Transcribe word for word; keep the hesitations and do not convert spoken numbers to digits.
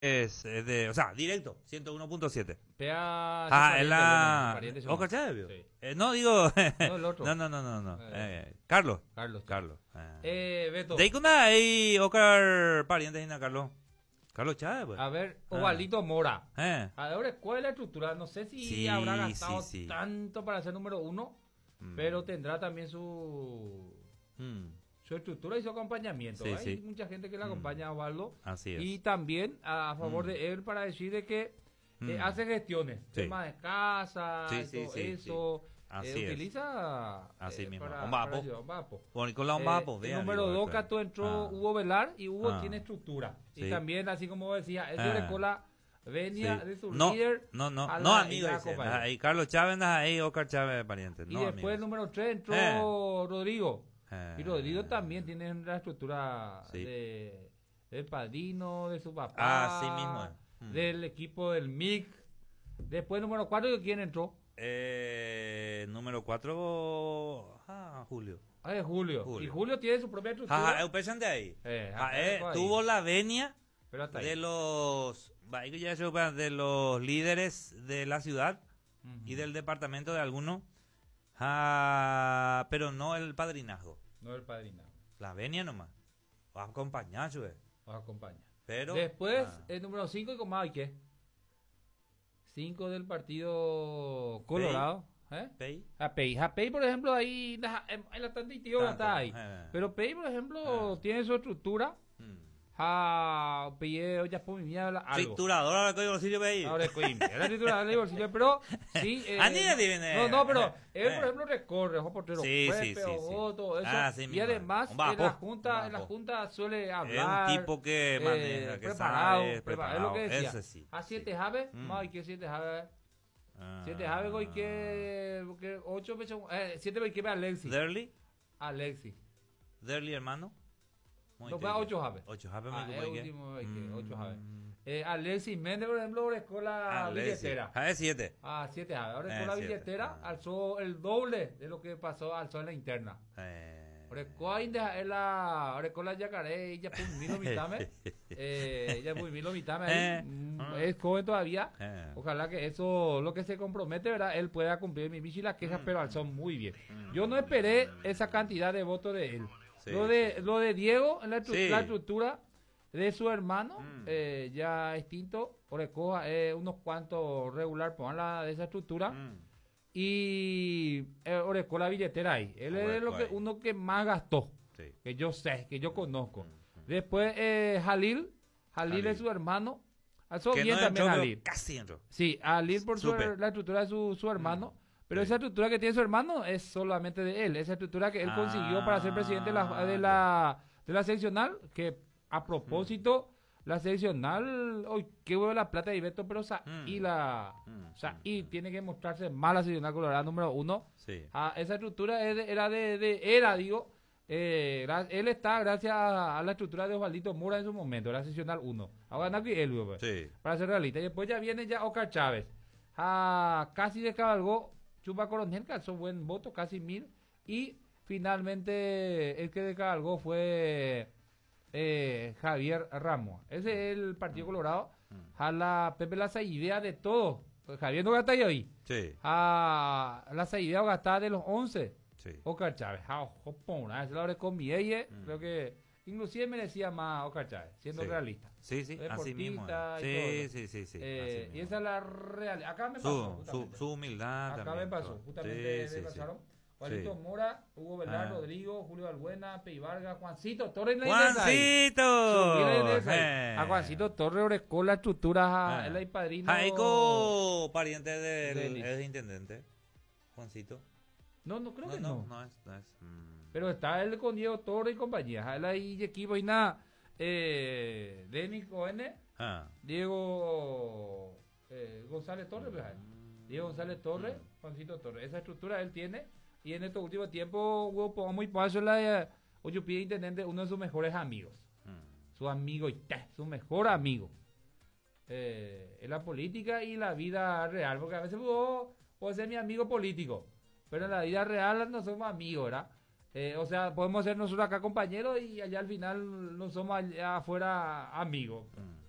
es, es de, o sea, directo, ciento uno punto siete. Pea Ah, es la... pariente ¿Oscar Chávez? Sí. Eh, no, digo... No, el otro. no, no, no, no, no. Eh, Eh, Carlos. Carlos. Carlos. Eh. Eh, Beto. De ahí con nada, ahí, Oscar pariente de Carlos. Carlos Chávez, pues. A ver, Ah. Ovalito Mora. Eh. Ahora, ¿cuál es la estructura? No sé si Sí, habrá gastado sí, sí. tanto para ser número uno, Mm. pero tendrá también su, Mm, su estructura y su acompañamiento. Sí, Hay sí. mucha gente que le Mm. acompaña a Osvaldo. así es. Y también a, a favor Mm. de él para decir de que eh, Mm. hace gestiones, Sí. temas de casa, Sí, y sí, todo sí, eso. Así eh, es. Utiliza Así eh, mismo. para, Un vapo. para ayudar, un vapo. Bueno, Nicolás Eh, Mbapo, el vean, número digo, dos, claro. Cato, entró Ah. Hugo Velar y Hugo Ah. tiene estructura. Sí. Y también, así como decía, el Ah. de Cola venía Sí. de su No, líder. no, no, a no, la- amigo, y la dice. compañía. Ahí Carlos Chávez, ahí Oscar Chávez, pariente. Y No, después el amigos. número tres entró Eh. Rodrigo. Eh. Y Rodrigo también tiene una estructura Sí. de, del padrino, de su papá. Ah, sí mismo es. Mm. Del equipo del M I C. Después número cuatro, ¿quién entró? Eh, número cuatro. Ah, Julio. Ah, es Julio. Julio. Y Julio tiene su propia estructura. Ajá, el presente ahí. Eh, Ah, ajá, eh, ahí. tuvo la venia Pero hasta ahí. de los va, ahí que ya se ocupan de los líderes de la ciudad Ujú. y del departamento de algunos, ah, pero no el padrinazgo. No el padrino. La venia nomás. Va a acompañar, güey. Nos acompaña. Pero Después, ah, el número cinco, ¿cómo hay qué? cinco del partido Colorado. ¿Eh? Pei. A Pei. A Pei, por ejemplo, ahí la- en en la tanta tío Tanto, está ahí. eh. Pero Pei, por ejemplo, Ah. tiene su estructura. Mm. A Pei, ya por mi mía algo. Triturador ahora que bolsillo Pei. Ahora es coim. Era titular del bolsillo, pero sí. Eh, Ah, ni de viene. no, no, pero él, Eh. por ejemplo, recorre, ojo portero, Sí, fue, sí, sí, pegó, sí. todo eso. Ah, sí y mismo. además, Un vapo, en la junta, un en la vapo. junta suele Es hablar. un tipo que eh, maneja, que preparado, sabe, preparado, es lo que decía. Ese sí. A siete Javes, Mm. más que siete Javes. Ah. Siete Javes, hoy que, que ocho veces, eh, siete hoy que ve a Alexi. Derly, Alexi. Derly hermano. Muy No, fue a inteligente. ocho Javes. Ocho Javes Ah, me el ocupé, ¿qué? último, hay que, Mm. ocho Javes. Eh, Alexis Méndez, por ejemplo, ahorcó la Alexis. billetera. Javes siete. Ah, siete Javes. Ahora Eh, con la siete. billetera Ah. alzó el doble de lo que pasó, alzó en la interna. Eh. Ahorcó ahí de la, ahorcó la yacaré y ya pues mil mitame. Eh, ya pues mil mitame Eh. ahí. Mm, Ah. Es joven todavía. Eh. Ojalá que eso, lo que se compromete, ¿verdad? Él pueda cumplir mi bici y la queja, Mm. pero alzó muy bien. Yo no esperé esa cantidad de votos de él. Sí, lo de sí. lo de Diego, en la, estru- Sí. la estructura de su hermano, Mm. eh, ya extinto, Orecoa, eh, unos cuantos regular, pongan la de esa estructura. Mm. Y eh, Orecoa la billetera ahí. Él es Orecoa lo que, ahí. uno que más gastó, Sí. que yo sé, que yo conozco. Mm. Después eh, Jalil, Jalil Jalil. es su hermano. Alzó Que bien no también entró, pero Jalil. casi entró. Sí, Alil por su, Supe. la estructura de su, su hermano. Pero sí. esa estructura que tiene su hermano es solamente de él. Esa estructura que él Ah, consiguió para ser presidente de la, de la, de la seccional. Que a propósito, la seccional. Uy, qué huevo la plata de Ibeto, pero o sea, Mm. y la. Mm, O sea, mm, y mm. tiene que mostrarse más la seccional colorada número uno. Sí. Ah, esa estructura es de- era de, de- era, digo, eh, gra- él está gracias a, a la estructura de Osvaldito Mura en su momento, la seccional uno. Ahora Naki él, pues, Sí. para ser realista. Y después ya viene ya Oscar Chávez. Ah, casi descabalgó Chupa Coronel, que alzó buen voto, casi mil. Y finalmente el que descabalgó fue eh, Javier Ramos. Ese es el Partido Colorado. Mm. A la Pepe la idea de todo. Pues Javier no gasta ahí. Sí. A la idea gastada de los once. Sí. Oscar Chávez. Ah, ojo, pona, esa la hora con mi ella, Mm. creo que inclusive merecía más Oscar Chávez, siendo Sí. realista. Sí, sí, así mismo. Deportista es. y Sí, todo. sí, sí, sí. Eh, así y mismo. esa es la realidad. Acá me pasó. Su, su, justamente. su humildad Acá también. me pasó. todo. Justamente Sí, me sí, pasaron. sí. Juanito Sí. Mora, Hugo Velar, Ah. Rodrigo, Julio Albuena, Pei Vargas, Juancito Torres. en la iglesia ahí. ¡Juancito! Subí la iglesia ahí. Eh. A Juancito Torres orezcó la estructura. Ah. Él es padrino. Jaico, pariente del Denis. es intendente. Juancito. No, no creo No, que no, no. no es. No es mm. Pero está él con Diego Torres y compañía. Él ahí y equipo y nada. Eh, Denis Cohen, Ah. Diego eh, González Torres, pues, ahí. Diego González Torres, Juancito Torres. Esa estructura él tiene. Y en estos últimos tiempos hubo muy paso la de Oyupí Intendente, uno de sus mejores amigos. Mm. Su amigo y ta, su mejor amigo. Eh, en la política y la vida real. Porque a veces puedo, puedo ser mi amigo político. Pero en la vida real no somos amigos, ¿verdad? Eh, o sea, podemos ser nosotros acá compañeros y allá al final no somos allá afuera amigos. Mm.